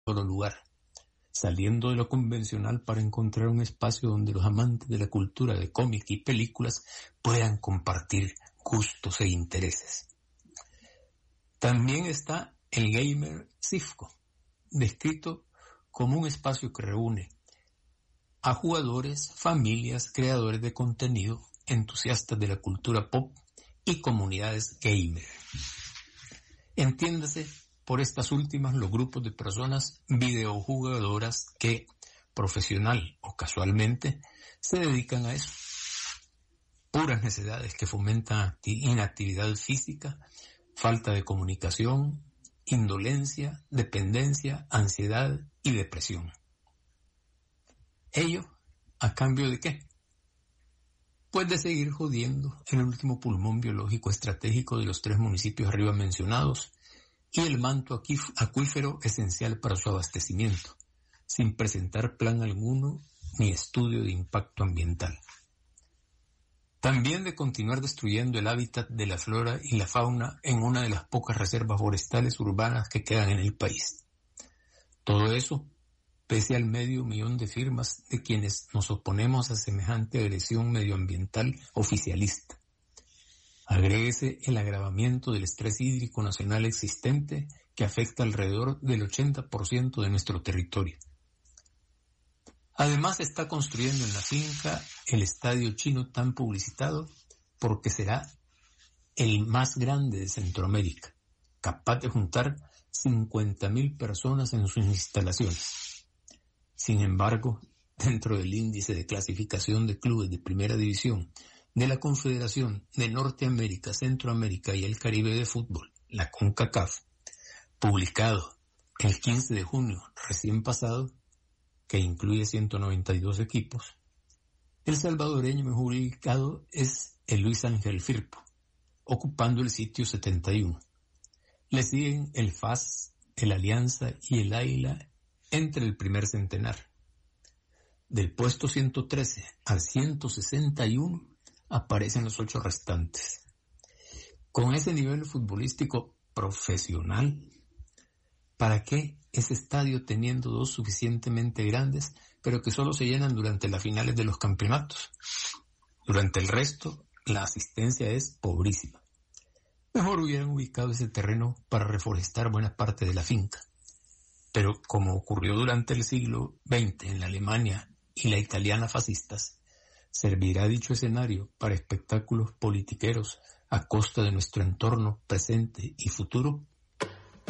solo lugar, saliendo de lo convencional para encontrar un espacio donde los amantes de la cultura de cómic y películas puedan compartir gustos e intereses. También está el Gamer Cifco, descrito como un espacio que reúne a jugadores, familias, creadores de contenido, entusiastas de la cultura pop y comunidades gamer. Entiéndase por estas últimas los grupos de personas videojugadoras que, profesional o casualmente, se dedican a eso. Puras necesidades que fomentan inactividad física, falta de comunicación, indolencia, dependencia, ansiedad y depresión. ¿Ello a cambio de qué? Pues de seguir jodiendo el último pulmón biológico estratégico de los 3 municipios arriba mencionados y el manto acuífero esencial para su abastecimiento, sin presentar plan alguno ni estudio de impacto ambiental. También de continuar destruyendo el hábitat de la flora y la fauna en una de las pocas reservas forestales urbanas que quedan en el país. Todo eso pese al 500,000 de firmas de quienes nos oponemos a semejante agresión medioambiental oficialista. Agréguese el agravamiento del estrés hídrico nacional existente que afecta alrededor del 80% de nuestro territorio. Además se está construyendo en la finca el estadio chino tan publicitado porque será el más grande de Centroamérica, capaz de juntar 50,000 personas en sus instalaciones. Sin embargo, dentro del índice de clasificación de clubes de primera división de la Confederación de Norteamérica, Centroamérica y el Caribe de Fútbol, la CONCACAF, publicado el 15 de junio recién pasado, que incluye 192 equipos, el salvadoreño mejor ubicado es el Luis Ángel Firpo, ocupando el sitio 71. Le siguen el FAS, el Alianza y el Águila entre el primer centenar. Del puesto 113 al 161 aparecen los 8 restantes. Con ese nivel futbolístico profesional, ¿para qué ese estadio teniendo 2 suficientemente grandes, pero que solo se llenan durante las finales de los campeonatos? Durante el resto, la asistencia es pobrísima. Mejor hubieran ubicado ese terreno para reforestar buena parte de la finca. Pero como ocurrió durante el siglo XX en la Alemania y la italiana fascistas, ¿servirá dicho escenario para espectáculos politiqueros a costa de nuestro entorno presente y futuro?